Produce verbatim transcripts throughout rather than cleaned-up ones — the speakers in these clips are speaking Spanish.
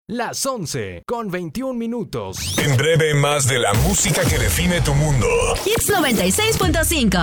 Las once con veintiún minutos. En breve, más de la música que define tu mundo. Hits noventa y seis punto cinco.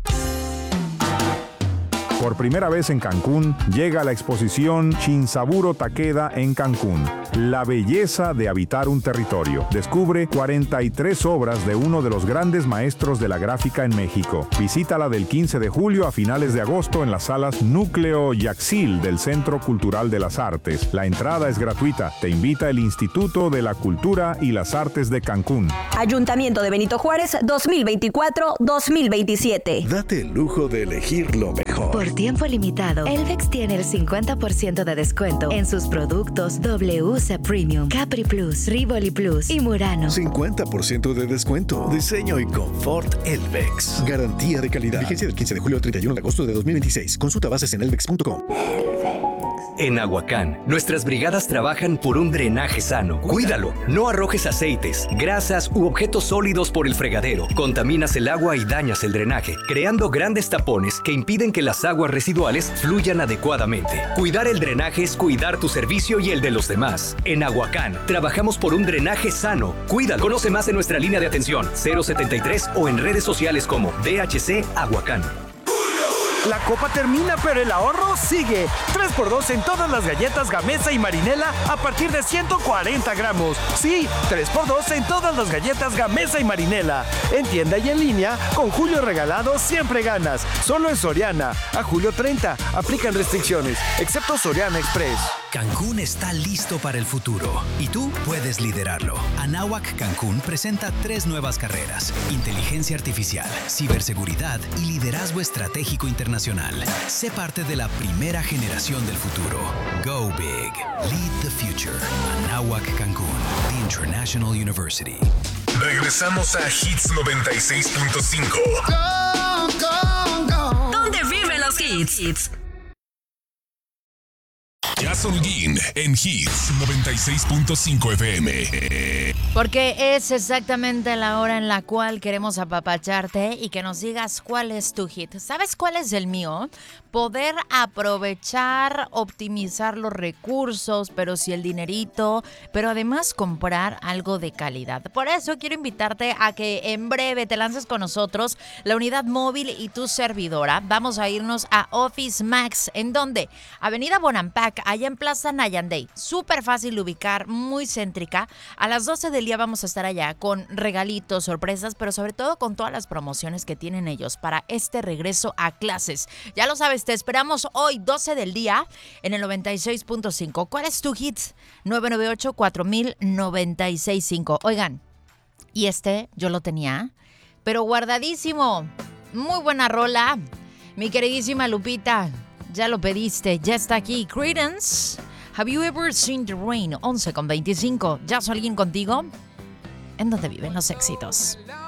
Por primera vez en Cancún, llega la exposición Shinsaburo Takeda en Cancún. La belleza de habitar un territorio. Descubre cuarenta y tres obras de uno de los grandes maestros de la gráfica en México. Visítala del quince de julio a finales de agosto en las salas Núcleo Yaxil del Centro Cultural de las Artes. La entrada es gratuita. Te invita el Instituto de la Cultura y las Artes de Cancún. Ayuntamiento de Benito Juárez dos mil veinticuatro dos mil veintisiete. Date el lujo de elegir lo mejor. Por tiempo limitado, Elvex tiene el cincuenta por ciento de descuento en sus productos W C Premium, Capri Plus, Rivoli Plus y Murano. cincuenta por ciento de descuento. Diseño y confort Elvex. Garantía de calidad. Vigencia del quince de julio al treinta y uno de agosto de dos mil veintiséis. Consulta bases en elvex punto com. En Aguacán, nuestras brigadas trabajan por un drenaje sano. Cuídalo. No arrojes aceites, grasas u objetos sólidos por el fregadero. Contaminas el agua y dañas el drenaje, creando grandes tapones que impiden que las aguas residuales fluyan adecuadamente. Cuidar el drenaje es cuidar tu servicio y el de los demás. En Aguacán, trabajamos por un drenaje sano. Cuídalo. Conoce más en nuestra línea de atención cero setenta y tres o en redes sociales como D H C Aguacán. La copa termina, pero el ahorro sigue. tres por dos en todas las galletas Gamesa y Marinela a partir de ciento cuarenta gramos. Sí, tres por dos en todas las galletas Gamesa y Marinela. En tienda y en línea, con Julio Regalado siempre ganas. Solo en Soriana. A julio treinta. Aplican restricciones, excepto Soriana Express. Cancún está listo para el futuro y tú puedes liderarlo. Anáhuac Cancún presenta tres nuevas carreras: inteligencia artificial, ciberseguridad y liderazgo estratégico internacional. Sé parte de la primera generación del futuro. Go big. Lead the future. Anáhuac Cancún, the International University. Regresamos a Hits noventa y seis punto cinco. ¿Dónde viven los hits? Jason Ginn en Hits noventa y seis punto cinco F M. Porque es exactamente la hora en la cual queremos apapacharte y que nos digas cuál es tu hit. ¿Sabes cuál es el mío? Poder aprovechar, optimizar los recursos, pero sí el dinerito, pero además comprar algo de calidad. Por eso quiero invitarte a que en breve te lances con nosotros, la unidad móvil y tu servidora. Vamos a irnos a Office Max. ¿En dónde? Avenida Bonampak, allá en Plaza Nayandey. Súper fácil de ubicar, muy céntrica. A las doce del día vamos a estar allá con regalitos, sorpresas, pero sobre todo con todas las promociones que tienen ellos para este regreso a clases. Ya lo sabes, te esperamos hoy, doce del día, en el noventa y seis punto cinco. ¿Cuál es tu hit? nueve nueve ocho, cuatro mil, noventa y seis cinco. Oigan, y este yo lo tenía, pero guardadísimo. Muy buena rola. Mi queridísima Lupita, ya lo pediste, ya está aquí. Creedence, Have You Ever Seen the Rain? once con veinticinco. ¿Ya es alguien contigo? ¿En dónde viven los éxitos?